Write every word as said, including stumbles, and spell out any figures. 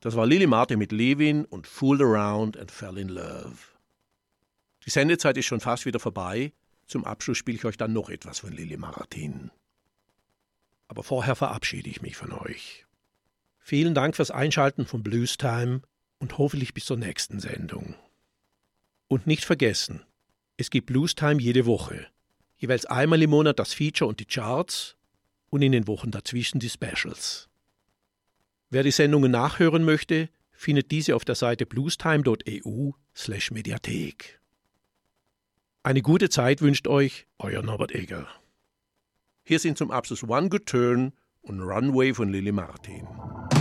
Das war Lily Martin mit Levin und Fooled Around and Fell in Love. Die Sendezeit ist schon fast wieder vorbei. Zum Abschluss spiele ich euch dann noch etwas von Lily Martin. Aber vorher verabschiede ich mich von euch. Vielen Dank fürs Einschalten von Blues Time und hoffentlich bis zur nächsten Sendung. Und nicht vergessen, es gibt Blues Time jede Woche. Jeweils einmal im Monat das Feature und die Charts und in den Wochen dazwischen die Specials. Wer die Sendungen nachhören möchte, findet diese auf der Seite bluestime punkt e u slash Mediathek. Eine gute Zeit wünscht euch euer Norbert Egger. Hier sind zum Abschluss One Good Turn und Runway von Lily Martin.